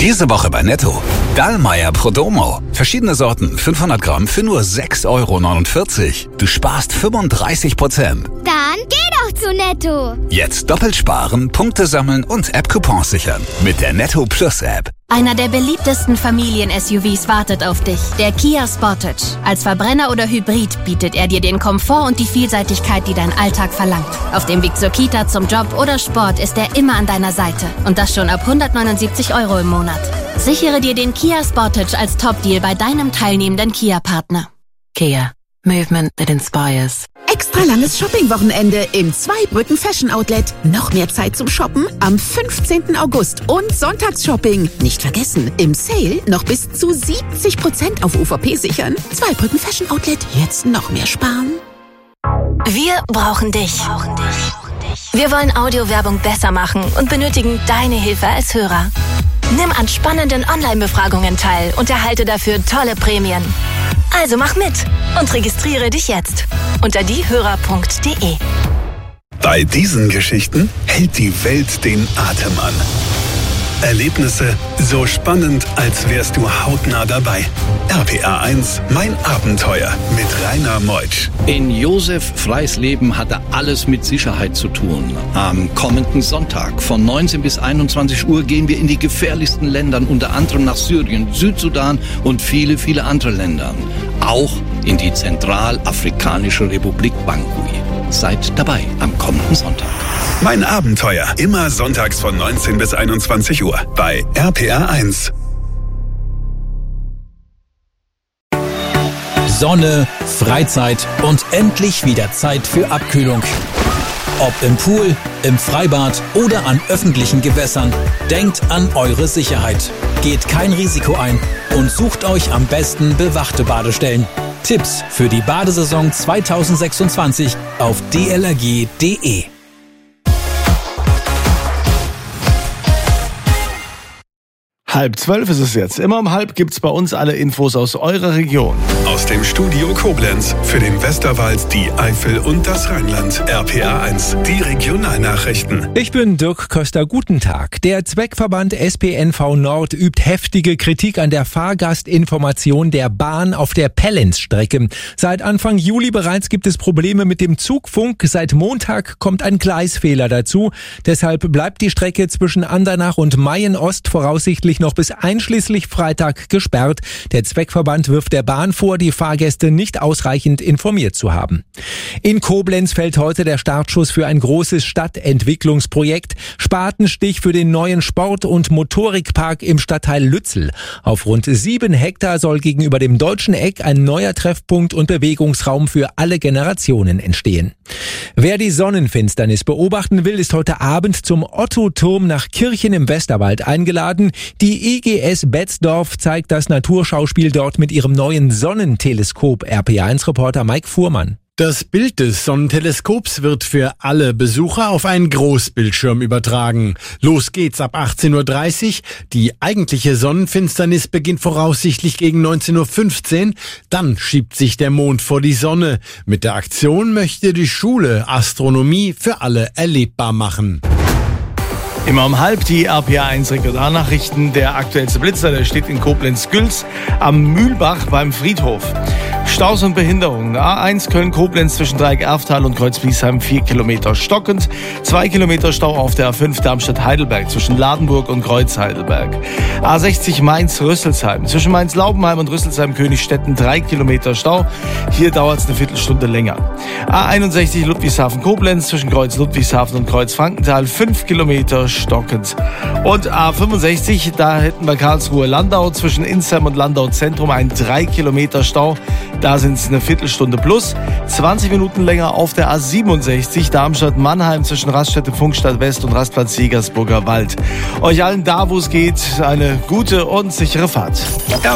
Diese Woche bei Netto. Dallmayr Prodomo. Verschiedene Sorten, 500 Gramm für nur 6,49 €. Du sparst 35%. Dann geh doch zu Netto. Jetzt doppelt sparen, Punkte sammeln und App-Coupons sichern. Mit der Netto Plus App. Einer der beliebtesten Familien-SUVs wartet auf dich. Der Kia Sportage. Als Verbrenner oder Hybrid bietet er dir den Komfort und die Vielseitigkeit, die dein Alltag verlangt. Auf dem Weg zur Kita, zum Job oder Sport ist er immer an deiner Seite. Und das schon ab 179 € im Monat. Sichere dir den Kia Sportage als Top-Deal bei deinem teilnehmenden Kia-Partner. Kia. Movement that inspires. Extra langes Shopping-Wochenende im Zweibrücken Fashion Outlet. Noch mehr Zeit zum Shoppen am 15. August und Sonntagsshopping. Nicht vergessen, im Sale noch bis zu 70% auf UVP sichern. Zweibrücken Fashion Outlet, jetzt noch mehr sparen. Wir brauchen dich. Wir wollen Audiowerbung besser machen und benötigen deine Hilfe als Hörer. Nimm an spannenden Online-Befragungen teil und erhalte dafür tolle Prämien. Also mach mit und registriere dich jetzt unter diehörer.de. Bei diesen Geschichten hält die Welt den Atem an. Erlebnisse so spannend, als wärst du hautnah dabei. RPA 1, mein Abenteuer mit Rainer Meutsch. In Josef Freis Leben hatte alles mit Sicherheit zu tun. Am kommenden Sonntag von 19 bis 21 Uhr gehen wir in die gefährlichsten Länder, unter anderem nach Syrien, Südsudan und viele, viele andere Länder. Auch in die Zentralafrikanische Republik Bangui. Seid dabei am kommenden Sonntag. Mein Abenteuer, immer sonntags von 19 bis 21 Uhr bei RPA 1. Sonne, Freizeit und endlich wieder Zeit für Abkühlung. Ob im Pool, im Freibad oder an öffentlichen Gewässern, denkt an eure Sicherheit. Geht kein Risiko ein und sucht euch am besten bewachte Badestellen. Tipps für die Badesaison 2026 auf dlrg.de. 11:30 ist es jetzt. Immer um 11 gibt's bei uns alle Infos aus eurer Region. Aus dem Studio Koblenz für den Westerwald, die Eifel und das Rheinland. RPA 1, die Regionalnachrichten. Ich bin Dirk Köster, guten Tag. Der Zweckverband SPNV Nord übt heftige Kritik an der Fahrgastinformation der Bahn auf der Pellenz-Strecke. Seit Anfang Juli bereits gibt es Probleme mit dem Zugfunk. Seit Montag kommt ein Gleisfehler dazu. Deshalb bleibt die Strecke zwischen Andernach und Mayen-Ost voraussichtlich noch bis einschließlich Freitag gesperrt. Der Zweckverband wirft der Bahn vor, die Fahrgäste nicht ausreichend informiert zu haben. In Koblenz fällt heute der Startschuss für ein großes Stadtentwicklungsprojekt. Spatenstich für den neuen Sport- und Motorikpark im Stadtteil Lützel. Auf rund 7 Hektar soll gegenüber dem Deutschen Eck ein neuer Treffpunkt und Bewegungsraum für alle Generationen entstehen. Wer die Sonnenfinsternis beobachten will, ist heute Abend zum Otto-Turm nach Kirchen im Westerwald eingeladen. Die IGS Betzdorf zeigt das Naturschauspiel dort mit ihrem neuen Sonnenteleskop. RPA1-Reporter Mike Fuhrmann. Das Bild des Sonnenteleskops wird für alle Besucher auf einen Großbildschirm übertragen. Los geht's ab 18:30 Uhr. Die eigentliche Sonnenfinsternis beginnt voraussichtlich gegen 19:15 Uhr. Dann schiebt sich der Mond vor die Sonne. Mit der Aktion möchte die Schule Astronomie für alle erlebbar machen. Immer um 11 die RPA 1 Regionalnachrichten. Der aktuellste Blitzer, der steht in Koblenz-Gülz am Mühlbach beim Friedhof. Staus und Behinderungen. A1 Köln-Koblenz zwischen Dreieck-Erftal und Kreuz-Biesheim 4 Kilometer stockend. 2 Kilometer Stau auf der A5 Darmstadt-Heidelberg zwischen Ladenburg und Kreuz-Heidelberg. A60 Mainz-Rüsselsheim zwischen Mainz-Laubenheim und Rüsselsheim-Königstetten 3 Kilometer Stau. Hier dauert es eine Viertelstunde länger. A61 Ludwigshafen-Koblenz zwischen Kreuz-Ludwigshafen und Kreuz-Frankenthal 5 Kilometer stockend. Und A65, da hätten wir Karlsruhe-Landau zwischen Insheim und Landau-Zentrum ein 3 Kilometer Stau. Da sind es eine Viertelstunde plus. 20 Minuten länger auf der A67 Darmstadt-Mannheim zwischen Raststätte Funkstadt West und Rastplatz Jägersburger Wald. Euch allen da, wo es geht, eine gute und sichere Fahrt.